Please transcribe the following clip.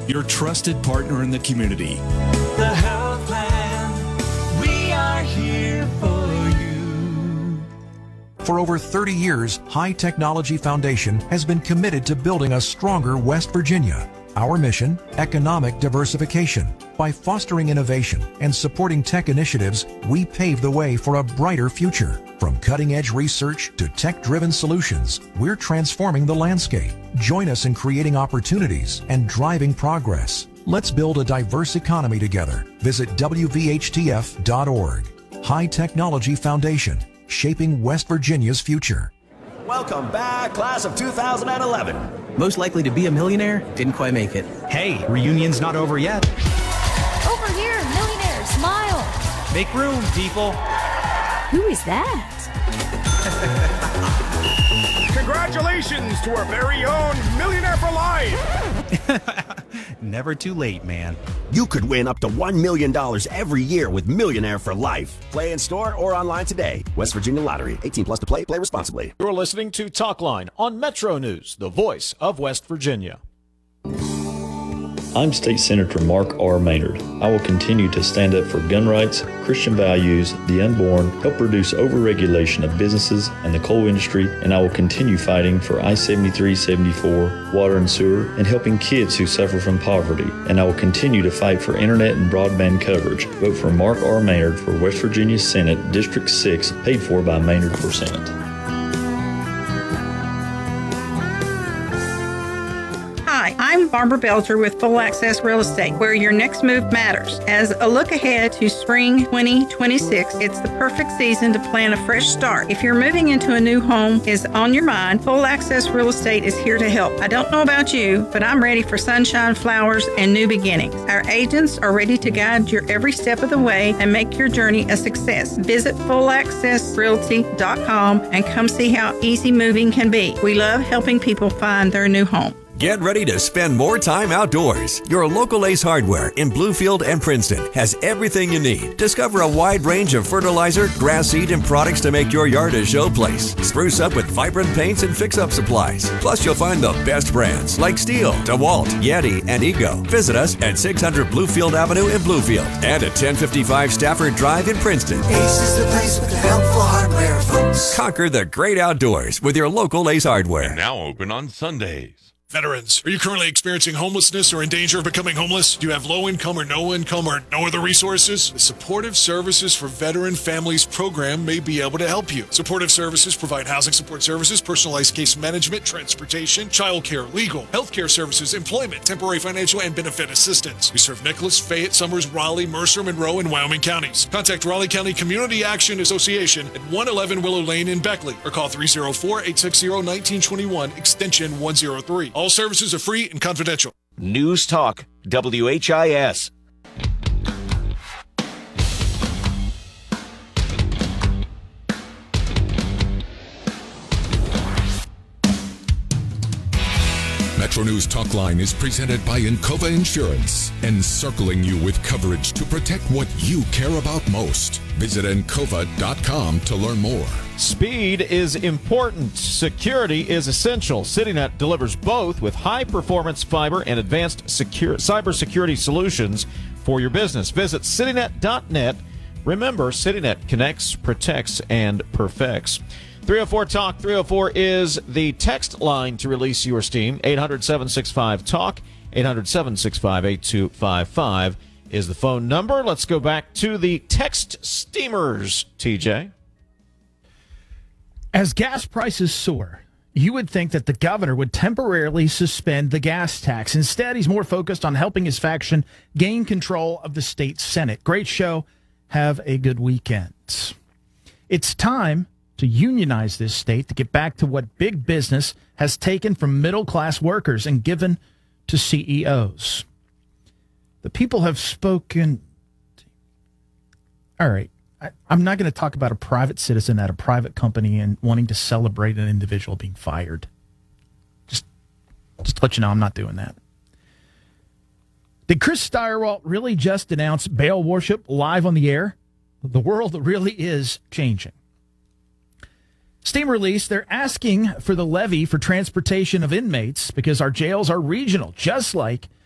your trusted partner in the community. The Health Plan, we are here for you. For over 30 years, High Technology Foundation has been committed to building a stronger West Virginia. Our mission, economic diversification. By fostering innovation and supporting tech initiatives, we pave the way for a brighter future. From cutting-edge research to tech-driven solutions, we're transforming the landscape. Join us in creating opportunities and driving progress. Let's build a diverse economy together. Visit WVHTF.org. High Technology Foundation, shaping West Virginia's future. Welcome back, class of 2011. Most likely to be a millionaire, didn't quite make it. Hey, reunion's not over yet. Over here, millionaire, smile. Make room, people. Who is that? Congratulations to our very own Millionaire for Life. Never too late, man. You could win up to $1 million every year with Millionaire for Life. Play in store or online today. West Virginia Lottery. 18 plus to play. Play responsibly. You're listening to Talkline on Metro News, the voice of West Virginia. I'm State Senator Mark R. Maynard. I will continue to stand up for gun rights, Christian values, the unborn, help reduce overregulation of businesses and the coal industry, and I will continue fighting for I-73-74, water and sewer, and helping kids who suffer from poverty. And I will continue to fight for internet and broadband coverage. Vote for Mark R. Maynard for West Virginia Senate, District 6, paid for by Maynard for Senate. Hi, I'm Barbara Belcher with Full Access Real Estate, where your next move matters. As a look ahead to spring 2026, it's the perfect season to plan a fresh start. If you're moving into a new home is on your mind, Full Access Real Estate is here to help. I don't know about you, but I'm ready for sunshine, flowers, and new beginnings. Our agents are ready to guide your every step of the way and make your journey a success. Visit fullaccessrealty.com and come see how easy moving can be. We love helping people find their new home. Get ready to spend more time outdoors. Your local Ace Hardware in Bluefield and Princeton has everything you need. Discover a wide range of fertilizer, grass seed, and products to make your yard a showplace. Spruce up with vibrant paints and fix-up supplies. Plus, you'll find the best brands like Steel, DeWalt, Yeti, and Ego. Visit us at 600 Bluefield Avenue in Bluefield and at 1055 Stafford Drive in Princeton. Ace is the place with the helpful hardware, folks. Conquer the great outdoors with your local Ace Hardware. And now open on Sundays. Veterans, are you currently experiencing homelessness or in danger of becoming homeless? Do you have low income or no other resources? The Supportive Services for Veteran Families program may be able to help you. Supportive Services provide housing support services, personalized case management, transportation, childcare, legal, healthcare services, employment, temporary financial and benefit assistance. We serve Nicholas, Fayette, Summers, Raleigh, Mercer, Monroe, and Wyoming counties. Contact Raleigh County Community Action Association at 111 Willow Lane in Beckley or call 304-860-1921 extension 103. All services are free and confidential. News Talk, WHIS. Metro News Talkline is presented by Encova Insurance, encircling you with coverage to protect what you care about most. Visit Encova.com to learn more. Speed is important. Security is essential. CityNet delivers both with high-performance fiber and advanced cybersecurity solutions for your business. Visit citynet.net. Remember, CityNet connects, protects, and perfects. 304-TALK. 304 is the text line to release your steam. 800-765-TALK. 800-765-8255 is the phone number. Let's go back to the text steamers, TJ. As gas prices soar, you would think that the governor would temporarily suspend the gas tax. Instead, he's more focused on helping his faction gain control of the state Senate. Great show. Have a good weekend. It's time to unionize this state to get back to what big business has taken from middle-class workers and given to CEOs. The people have spoken. All right. I'm not going to talk about a private citizen at a private company and wanting to celebrate an individual being fired. Just to let you know, I'm not doing that. Did Chris Steyerwalt really just announce Baal worship live on the air? The world really is changing. Steam release, they're asking for the levy for transportation of inmates because our jails are regional, just like